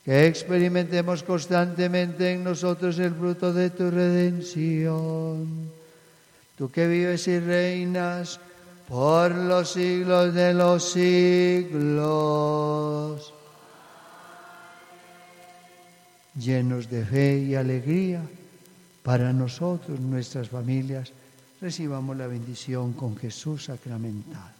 que experimentemos constantemente en nosotros el fruto de tu redención. Tú que vives y reinas por los siglos de los siglos. Llenos de fe y alegría, para nosotros, nuestras familias, recibamos la bendición con Jesús sacramentado.